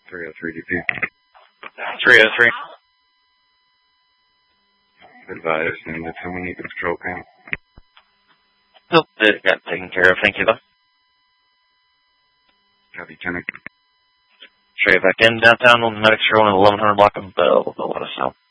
303 DP. 303. Advise, and that's when we need the patrol panel. Nope, it got taken care of. Thank you, though. Copy, Lieutenant. Straight back in downtown on the medics rolling 1100 block of Bell. They'll let us know.